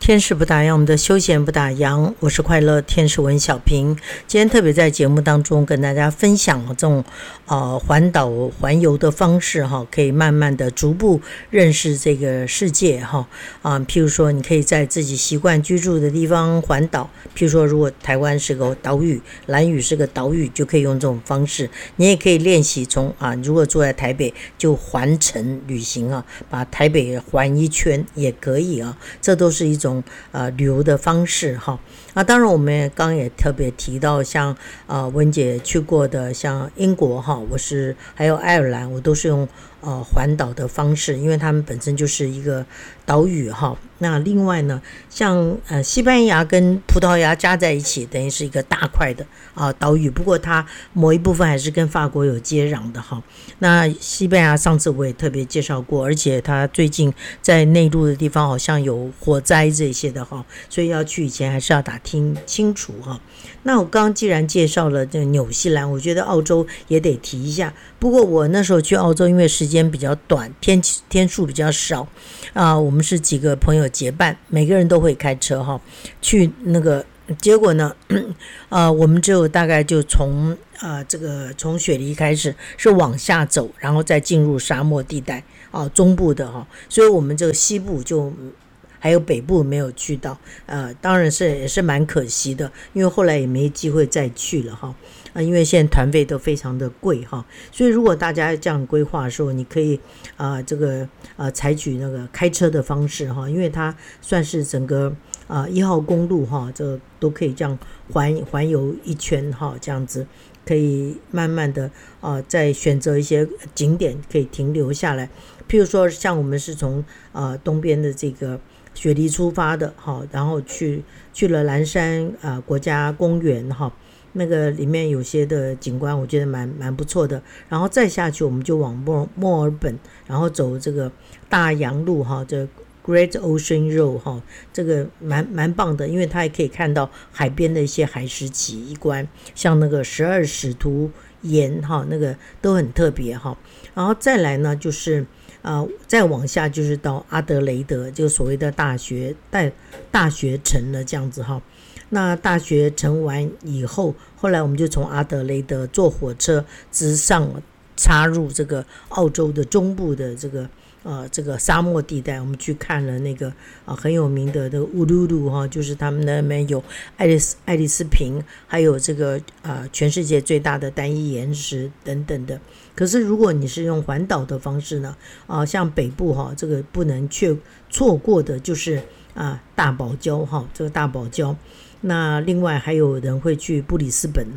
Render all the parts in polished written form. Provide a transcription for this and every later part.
天使不打烊，我们的休闲不打烊。我是快乐天使文小平。今天特别在节目当中跟大家分享这种环岛环游的方式哈，可以慢慢的逐步认识这个世界哈譬如说你可以在自己习惯居住的地方环岛，譬如说如果台湾是个岛屿，兰屿是个岛屿，就可以用这种方式。你也可以练习从如果住在台北就环城旅行把台北环一圈也可以这都是一种旅游的方式哈。当然我们刚刚也特别提到像文姐去过的像英国哈，我是还有爱尔兰，我都是用环岛的方式，因为他们本身就是一个岛屿哈。那另外呢，像西班牙跟葡萄牙加在一起，等于是一个大块的岛屿，不过它某一部分还是跟法国有接壤的哈。那西班牙上次我也特别介绍过，而且它最近在内陆的地方好像有火灾这些的哈，所以要去以前还是要打听清楚哈。那我刚刚既然介绍了这个纽西兰，我觉得澳洲也得提一下。不过我那时候去澳洲，因为时间比较短，天数比较少我们是几个朋友结伴，每个人都会开车哈，去那个结果呢我们只有大概就从雪梨开始是往下走，然后再进入沙漠地带中部的所以我们这个西部就还有北部没有去到当然也是蛮可惜的，因为后来也没机会再去了因为现在团费都非常的贵所以如果大家这样规划的时候，你可以采取那个开车的方式因为它算是整个1号公路这都可以这样环游一圈这样子可以慢慢的再选择一些景点可以停留下来。譬如说像我们是从东边的这个雪梨出发的然后去了蓝山国家公园那个里面有些的景观我觉得蛮不错的，然后再下去我们就往墨尔本，然后走这个大洋路这Great Ocean Road 这个蛮棒的，因为它也可以看到海边的一些海石奇异观，像那个12使徒岩那个都很特别然后再来呢就是再往下就是到阿德雷德，就所谓的大学城了这样子那大学城完以后，后来我们就从阿德雷德坐火车直上插入这个澳洲的中部的这个沙漠地带，我们去看了那个很有名的这个乌鲁鲁就是他们那边有爱丽丝瓶，还有这个全世界最大的单一岩石等等的。可是如果你是用环岛的方式呢像北部这个不能错过的就是大堡礁这个大堡礁。那另外还有人会去布里斯本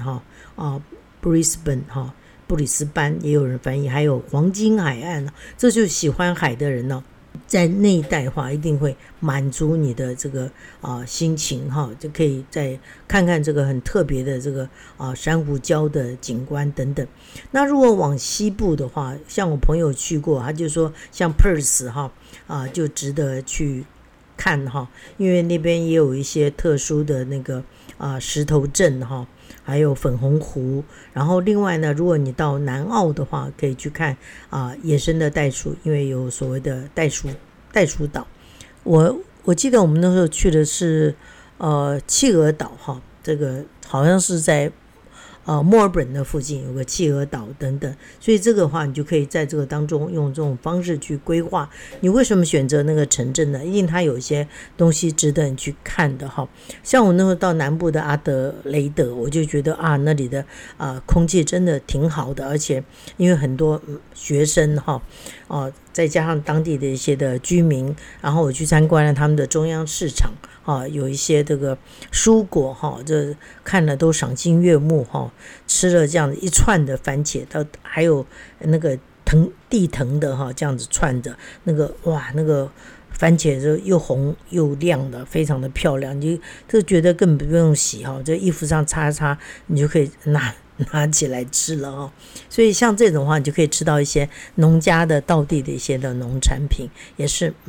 Brisbane布里斯班也有人翻译，还有黄金海岸这就是喜欢海的人在那一带的话一定会满足你的这个心情就可以再看看这个很特别的这个珊瑚礁的景观等等。那如果往西部的话，像我朋友去过，他就说像 Perth 就值得去看因为那边也有一些特殊的那个石头镇还有粉红湖。然后另外呢，如果你到南澳的话，可以去看野生的袋鼠，因为有所谓的袋鼠岛。我记得我们那时候去的是企鹅岛这个好像是在墨尔本的附近有个企鹅岛等等，所以这个的话你就可以在这个当中用这种方式去规划。你为什么选择那个城镇呢？一定它有一些东西值得你去看的像我那时候到南部的阿德雷德，我就觉得那里的空气真的挺好的，而且因为很多学生再加上当地的一些的居民，然后我去参观了他们的中央市场有一些这个蔬果这看了都赏心悦目吃了这样一串的番茄，还有那个地藤的这样子串着那个那个番茄就又红又亮的，非常的漂亮，你就觉得根本不用洗这衣服上擦擦你就可以拿起来吃了所以像这种话你就可以吃到一些农家的道地的一些的农产品，也是